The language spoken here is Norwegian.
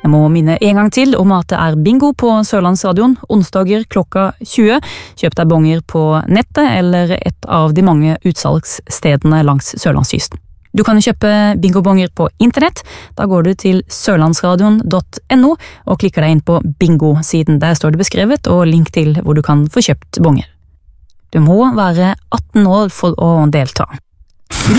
Jeg må minne en gang til om at det bingo på Sørlandsradion, onsdager klokka 20. Kjøp deg bonger på nettet eller et av de mange utsalgsstedene langs Sørlandskysten. Du kan kjøpe bingobonger på internett. Da går du til sørlandsradion.no og klikker deg inn på bingo-siden. Der står det beskrevet og link til hvor du kan få kjøpt bonger. Du må være 18 år for å delta.